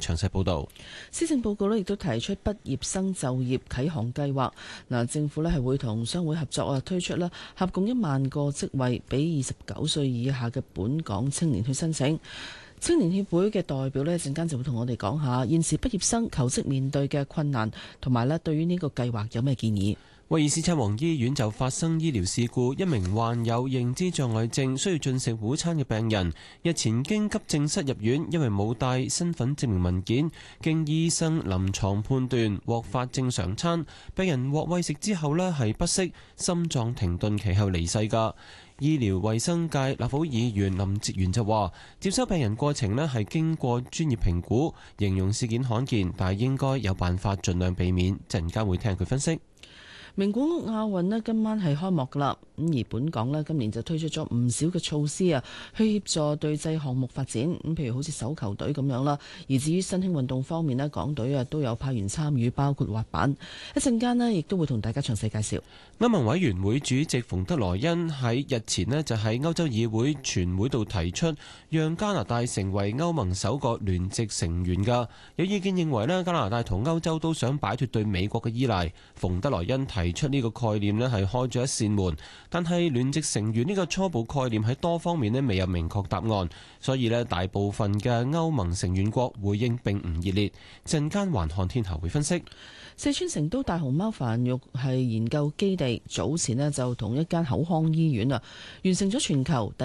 詳細報導。 施政報告咧亦都提出畢業生就業啟航計劃。嗱，政府咧係會同商會合作啊，推出啦合共1萬個職位，俾29歲以下嘅本港青年去申請。青年協會嘅代表呢，陣間就會同我哋講下現時畢業生求職面對嘅困難，同埋咧對於呢個計劃有咩建議。 威爾斯親王醫院就發生醫療事故，一名患有認知障礙症需要進食午餐嘅病人，日前經急症室入院，因為冇帶身份證明文件，經醫生臨床判斷獲發正常餐。病人獲餵食之後呢係不適，心臟停頓，其後離世㗎。醫療衛生界立法會議員林哲玄就話，接收病人過程呢係經過專業評估，形容事件罕見，但係應該有辦法盡量避免。陣間會聽佢分析。 名古屋亞運呢今晚係開幕噶啦，咁而本港呢今年就推出咗唔少嘅措施啊，去協助隊際項目發展。咁譬如好似手球隊咁樣啦，而至於新興運動方面呢，港隊啊都有派員參與，包括滑板。一陣間呢亦都會同大家詳細介紹。 歐盟委員會主席馮德萊恩喺日前呢就喺歐洲議會全會度提出，讓加拿大成為歐盟首個聯席成員噶。有意見認為呢，加拿大同歐洲都想擺脫對美國嘅依賴。馮德萊恩提出呢個概念呢係開咗一扇門，但係聯席成員呢個初步概念喺多方面呢未有明確答案，所以呢大部分嘅歐盟成員國回應並唔熱烈。陣間環看天下會分析。 四川成都大熊貓繁育係研究基地早前呢就同一間口腔醫院啊完成咗全球